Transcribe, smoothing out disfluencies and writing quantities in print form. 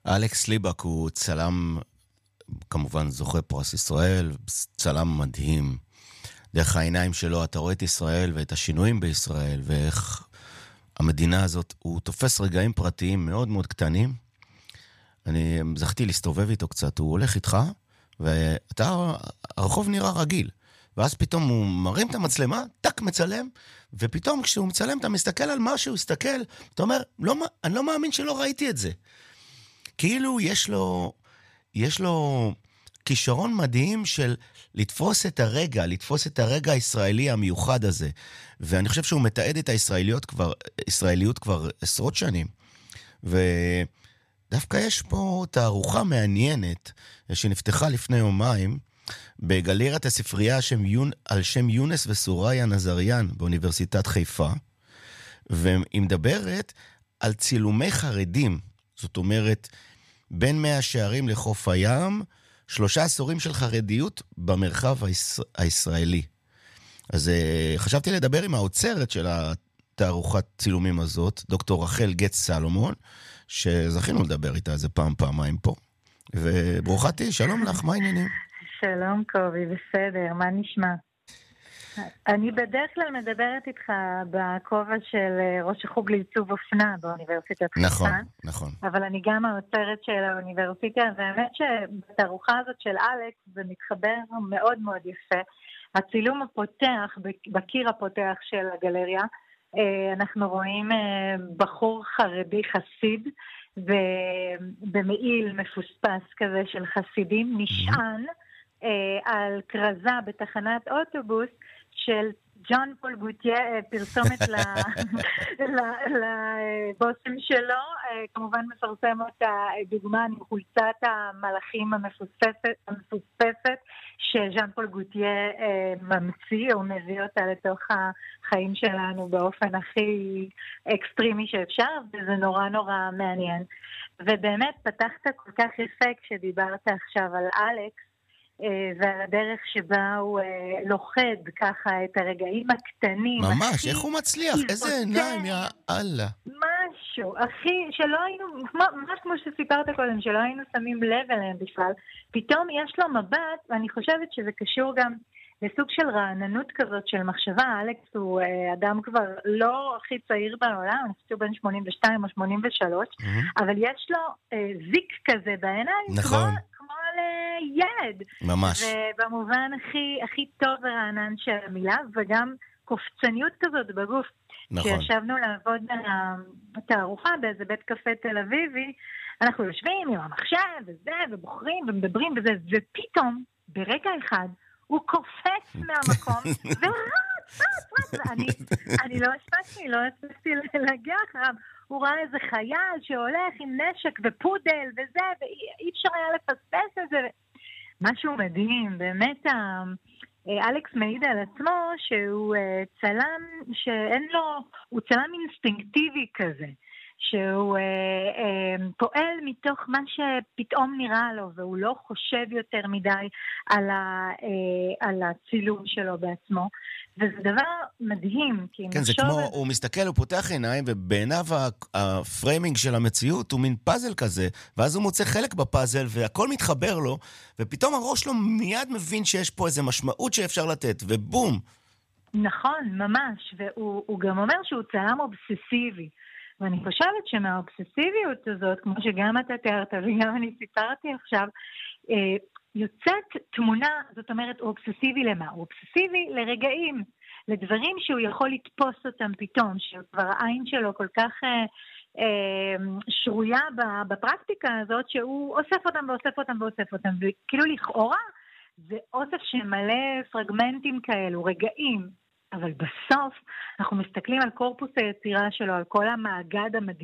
אלכס ליבק הוא צלם, כמובן זוכה פרס ישראל, צלם מדהים. דרך העיניים שלו אתה רואה את ישראל ואת השינויים בישראל, ואיך המדינה הזאת, הוא תופס רגעים פרטיים מאוד מאוד קטנים. אני זכיתי להסתובב איתו קצת, הוא הולך איתך, הרחוב נראה רגיל. ואז פתאום הוא מרים את המצלמה, טק מצלם, ופתאום כשהוא מצלם אתה מסתכל על משהו, הסתכל, אתה אומר, אני לא מאמין שלא ראיתי את זה. כאילו יש לו כישרון מדהים של לתפוס את הרגע הישראלי המיוחד הזה. ואני חושב שהוא מתעד את הישראליות כבר עשרות שנים. ודווקא יש פה תערוכה מעניינת שנפתחה לפני יומיים בגלריית הספרייה על שם יונס וסוריה נזריאן באוניברסיטת חיפה. והיא מדברת על צילומי חרדים. זאת אומרת, בין 100 שערים לחוף הים, 3 עשורים של חרדיות במרחב הישראלי. אז חשבתי לדבר עם האוצרת של התערוכת צילומים הזאת, דוקטור רחל גץ סלומון, שזכינו לדבר איתה איזה פעמיים פה. וברוכתי, שלום לך, מה העניינים? שלום קובי, בסדר, מה נשמע? אני בדרך כלל מדברת איתך בכובע של ראש החוג לעיצוב אופנה באוניברסיטת חיפה. נכון. אבל אני גם האוצרת של האוניברסיטה, והאמת שבתערוכה הזאת של אלכס זה מתחבר מאוד מאוד יפה. הצילום הפותח, בקיר הפותח של הגלריה, אנחנו רואים בחור חרדי חסיד, במעיל מפוספס כזה של חסידים, נשען על קרזה בתחנת אוטובוס של ג'אן פול גוטייה, פרסומת לבוסם שלו, כמובן מפרסם אותה דוגמה עם חולצת המלאכים המפוספסת שז'אן פול גוטייה ממציא או מביא אותה לתוך החיים שלנו באופן הכי אקסטרימי שאפשר, וזה נורא נורא מעניין. ובאמת פתחת כל כך יפה כשדיברת עכשיו על אלכס, ועל הדרך שבה הוא לוחד ככה את הרגעים הקטנים. ממש, איך הוא מצליח? איזה עיניים, יא אללה. משהו, שלא היינו, ממש כמו שסיפרת קודם, שלא היינו שמים לב אליהם בכלל. פתאום יש לו מבט, ואני חושבת שזה קשור גם לסוג של רעננות כזאת של מחשבה. אלכס הוא אדם כבר לא הכי צעיר בעולם, אני חושב בין 82 או 83, אבל יש לו זיק כזה בעיניים. נכון. כמו לילד. ממש. ובמובן הכי טוב ורענן של המילה, וגם קופצניות כזאת בגוף. נכון. כשישבנו לעבוד על התערוכה באיזה בית קפה תל אביבי, אנחנו יושבים עם המחשב וזה, ובוחרים ומדברים וזה, ופתאום, ברגע אחד, הוא קופץ מהמקום, ורץ. אני לא הספקתי להגיע אחריו. הוא ראה איזה חייל שהולך עם נשק ופודל וזה, ואי אפשר היה לפספס את זה. משהו מדהים, באמת, אלכס מעיד על עצמו שהוא צלם שאין לו, הוא צלם אינסטינקטיבי כזה, שהוא פועל מתוך מה שפתאום נראה לו, והוא לא חושב יותר מדי על הצילום שלו בעצמו. וזה דבר מדהים. כן, זה כמו, הוא מסתכל, הוא פותח עיניים, ובעיניו הפריימינג של המציאות הוא מין פאזל כזה, ואז הוא מוצא חלק בפאזל, והכל מתחבר לו, ופתאום הראש שלו מיד מבין שיש פה איזו משמעות שאפשר לתת, ובום. נכון, ממש, והוא גם אומר שהוא צלם אובססיבי, ואני חושבת שמהאובססיביות הזאת, כמו שגם אתה תיארת, וגם אני סיפרתי עכשיו, יוצאת תמונה, זאת אומרת, הוא אובססיבי למה? הוא אובססיבי לרגעים, לדברים שהוא יכול לתפוס אותם פתאום, שכבר העין שלו כל כך שרויה בפרקטיקה הזאת, שהוא אוסף אותם ואוסף אותם ואוסף אותם, וכאילו לכאורה זה אוסף שמלא פרגמנטים כאלו, רגעים, אבל בסוף אנחנו מסתכלים על קורפוס היצירה שלו, על כל המאגד המדהים,